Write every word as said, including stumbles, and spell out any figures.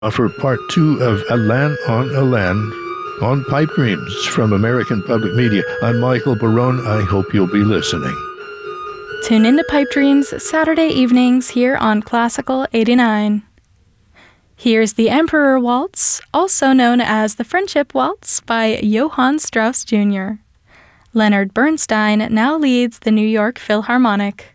For part two of Alain on Alain on Pipe Dreams from American Public Media. I'm Michael Barone. I hope you'll be listening. Tune in to Pipe Dreams Saturday evenings here on Classical eighty-nine. Here's the Emperor Waltz, also known as the Friendship Waltz by Johann Strauss Junior Leonard Bernstein now leads the New York Philharmonic.